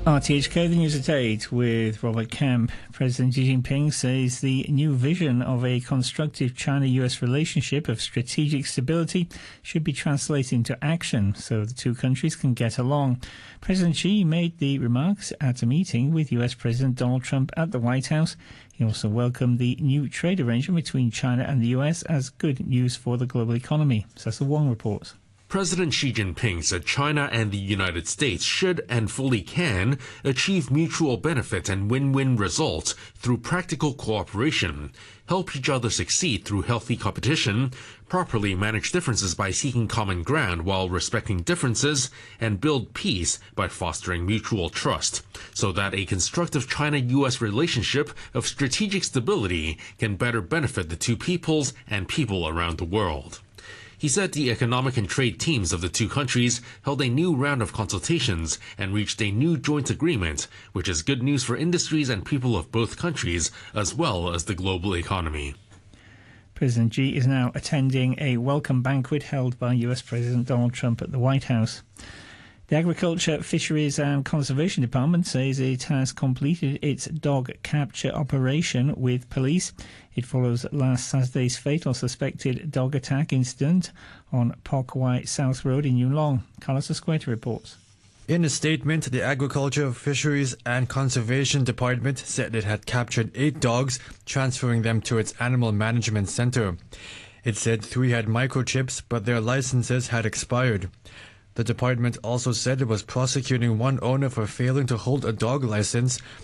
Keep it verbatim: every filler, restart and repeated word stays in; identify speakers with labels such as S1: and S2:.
S1: R T H K, the news at eight with Robert Kemp. President Xi Jinping says the new vision of a constructive China-U S relationship of strategic stability should be translated into action so the two countries can get along. President Xi made the remarks at a meeting with U S President Donald Trump at the White House. He also welcomed the new trade arrangement between China and the U S as good news for the global economy. Cecil Wong reports.
S2: President Xi Jinping said China and the United States should and fully can achieve mutual benefit and win-win results through practical cooperation, help each other succeed through healthy competition, properly manage differences by seeking common ground while respecting differences, and build peace by fostering mutual trust, so that a constructive China-U S relationship of strategic stability can better benefit the two peoples and people around the world. He said the economic and trade teams of the two countries held a new round of consultations and reached a new joint agreement, which is good news for industries and people of both countries, as well as the global economy.
S1: President Xi is now attending a welcome banquet held by U S President Donald Trump at the White House. The Agriculture, Fisheries and Conservation Department says it has completed its dog capture operation with police. It follows last Saturday's fatal suspected dog attack incident on Pok Wai South Road in Yuen Long. Carlos Escueta reports.
S3: In a statement, the Agriculture, Fisheries and Conservation Department said it had captured eight dogs, transferring them to its Animal Management Center. It said three had microchips, but their licenses had expired. The department also said it was prosecuting one owner for failing to hold a dog license